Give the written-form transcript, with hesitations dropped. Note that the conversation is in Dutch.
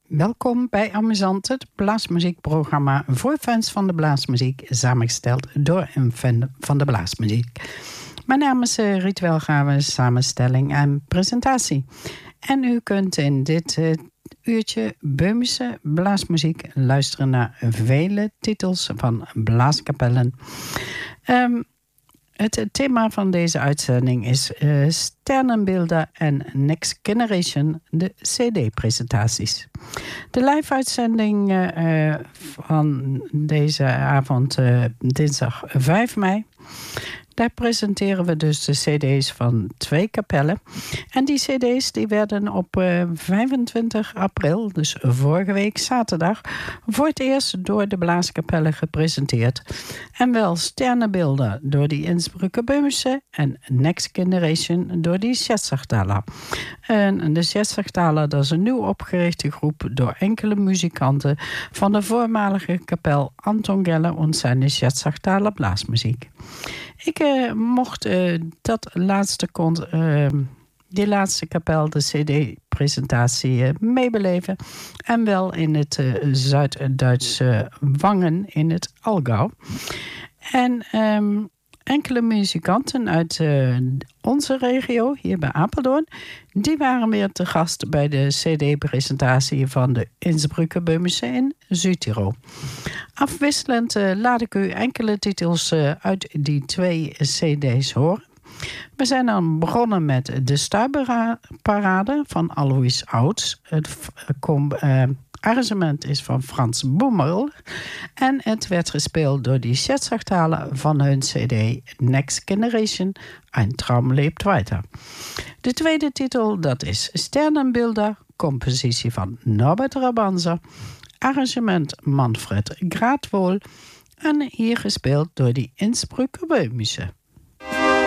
Welkom bij Amusant, het blaasmuziekprogramma voor fans van de blaasmuziek, samengesteld door een fan van de blaasmuziek. Mijn naam is Riet Welgave, samenstelling en presentatie. En u kunt in dit uurtje Böhmische blaasmuziek luisteren naar vele titels van blaaskapellen. Het thema van deze uitzending is Sternenbilder en Next Generation, de CD-presentaties. De live-uitzending van deze avond, dinsdag 5 mei... Daar presenteren we dus de cd's van 2 kapellen. En die cd's die werden op 25 april, dus vorige week zaterdag, voor het eerst door de blaaskapellen gepresenteerd. En wel Sternenbilder door die Innsbrucker Böhmische en Next Generation door die Scherzachtaler. En de Scherzachtaler, dat is een nieuw opgerichte groep door enkele muzikanten van de voormalige kapel Anton Geller en zijn Scherzachtaler blaasmuziek. Ik mocht die laatste kapel, de CD-presentatie, meebeleven. En wel in het Zuid-Duitse Wangen in het Allgäu. En enkele muzikanten uit onze regio, hier bij Apeldoorn, die waren weer te gast bij de CD-presentatie van de Innsbrucker Böhmische in Zuid-Tirol. Afwisselend laat ik u enkele titels uit die 2 cd's horen. We zijn dan begonnen met de Stuiberparade van Alois Ouds. Het arrangement is van Frans Boemerl. En het werd gespeeld door die Scherzachtaler van hun cd Next Generation, Ein Traum lebt weiter. De tweede titel, dat is Sternenbilder, compositie van Norbert Rabanzer. Arrangement Manfred Gradwohl. En hier gespeeld door die Innsbrucker Böhmische.